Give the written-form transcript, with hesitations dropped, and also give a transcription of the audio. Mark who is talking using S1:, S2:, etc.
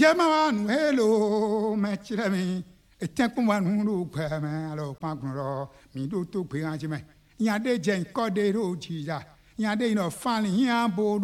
S1: Yamanu hello machirami etenkumanu kwame alo pankuro mi do to pe anjime yande jen kode ro jija yande no fani yan bo